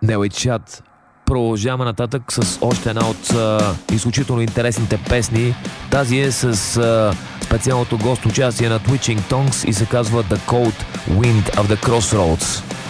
Нелой Чад. Продължаваме нататък с още една от изключително интересните песни. Тази е с специалното гост участие на Twitching Tongues и се казва The Cold Wind of the Crossroads.